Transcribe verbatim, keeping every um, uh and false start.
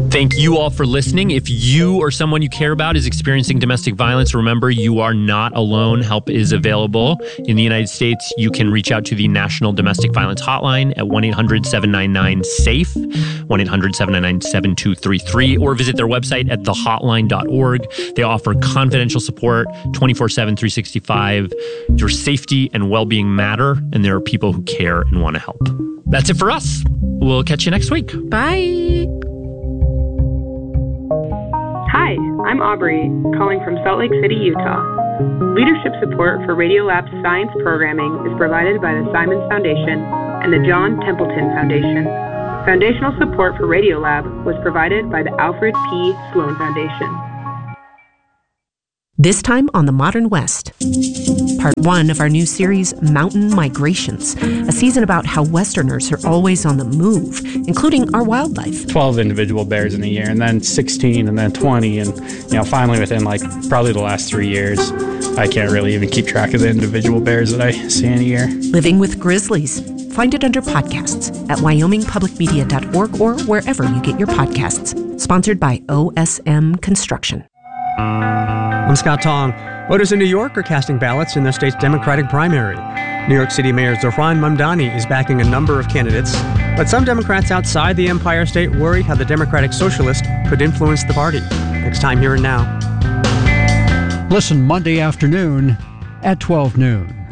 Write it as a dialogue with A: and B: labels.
A: Thank you all for listening. If you or someone you care about is experiencing domestic violence, remember you are not alone. Help is available. In the United States, you can reach out to the National Domestic Violence Hotline at one eight hundred seven nine nine SAFE, one eight hundred seven nine nine seven two three three, or visit their website at the hotline dot org. They offer confidential support twenty-four seven, three sixty-five. Your safety and well-being matter, and there are people who care and want to help. That's it for us. We'll catch you next week.
B: Bye.
C: Hi, I'm Aubrey, calling from Salt Lake City, Utah. Leadership support for Radiolab's science programming is provided by the Simons Foundation and the John Templeton Foundation. Foundational support for Radiolab was provided by the Alfred P. Sloan Foundation.
B: This time on the Modern West. Part one of our new series, Mountain Migrations, a season about how Westerners are always on the move, including our wildlife.
D: twelve individual bears in a year, and then sixteen, and then twenty, and you know, finally within like probably the last three years, I can't really even keep track of the individual bears that I see in a year.
B: Living with Grizzlies. Find it under podcasts at wyoming public media dot org or wherever you get your podcasts. Sponsored by O S M Construction.
E: I'm Scott Tong. Voters in New York are casting ballots in their state's Democratic primary. New York City Mayor Zohran Mamdani is backing a number of candidates, but some Democrats outside the Empire State worry how the Democratic Socialist could influence the party. Next time, Here and Now.
F: Listen Monday afternoon at twelve noon.